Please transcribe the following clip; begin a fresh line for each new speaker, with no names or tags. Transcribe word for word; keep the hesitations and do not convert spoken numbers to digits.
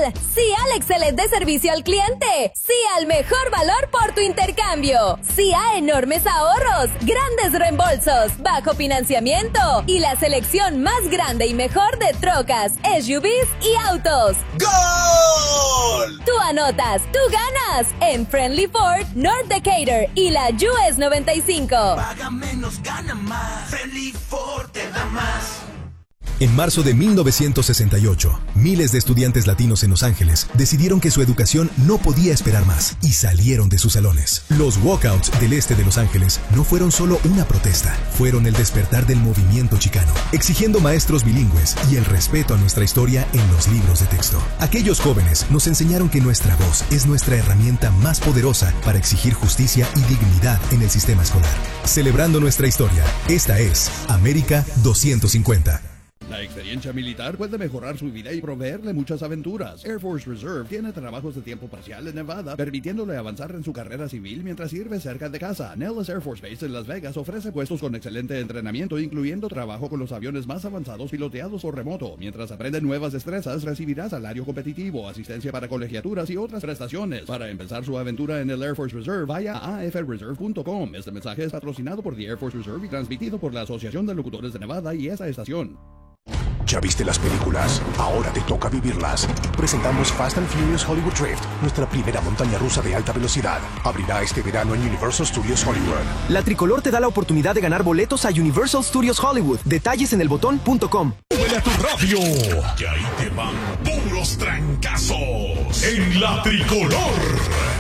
especial. Sí al excelente servicio al cliente. Sí al mejor valor por tu intercambio. Sí a enormes ahorros, grandes reembolsos, bajo financiamiento y la selección más grande y mejor de trocas, S U Vs y autos.
¡Gol!
Tú anotas, tú ganas en Friendly Ford, North Decatur y la U S noventa y cinco.
Paga menos, gana más. Friendly Ford te da más.
En marzo de mil novecientos sesenta y ocho, miles de estudiantes latinos en Los Ángeles decidieron que su educación no podía esperar más y salieron de sus salones. Los walkouts del este de Los Ángeles no fueron solo una protesta, fueron el despertar del movimiento chicano, exigiendo maestros bilingües y el respeto a nuestra historia en los libros de texto. Aquellos jóvenes nos enseñaron que nuestra voz es nuestra herramienta más poderosa para exigir justicia y dignidad en el sistema escolar. Celebrando nuestra historia, esta es América doscientos cincuenta.
La experiencia militar puede mejorar su vida y proveerle muchas aventuras. Air Force Reserve tiene trabajos de tiempo parcial en Nevada, permitiéndole avanzar en su carrera civil mientras sirve cerca de casa. Nellis Air Force Base en Las Vegas ofrece puestos con excelente entrenamiento, incluyendo trabajo con los aviones más avanzados piloteados por remoto. Mientras aprende nuevas destrezas, recibirá salario competitivo, asistencia para colegiaturas y otras prestaciones. Para empezar su aventura en el Air Force Reserve, vaya a a f reserve punto com. Este mensaje es patrocinado por The Air Force Reserve y transmitido por la Asociación de Locutores de Nevada y esa estación.
¿Ya viste las películas? Ahora te toca vivirlas. Presentamos Fast and Furious Hollywood Drift, nuestra primera montaña rusa de alta velocidad. Abrirá este verano en Universal Studios Hollywood.
La Tricolor te da la oportunidad de ganar boletos a Universal Studios Hollywood. Detalles en el botón punto com.
¡Súbele a tu radio! Que ahí te van puros trancazos en La Tricolor.